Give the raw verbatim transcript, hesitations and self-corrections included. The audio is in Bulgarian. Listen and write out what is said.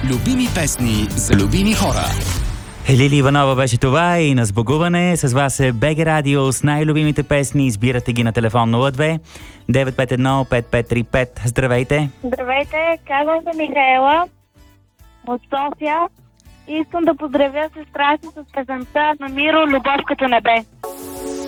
Любими песни за любими хора. Лили Иванова беше това и на сбогуване. С вас е БГ Радио с най-любимите песни. Избирате ги на телефон нула две девет пет едно пет пет три пет. Здравейте! Здравейте, казвам се Михаела от София и искам да поздравя сестра си с песента на Миро "Любов като небе".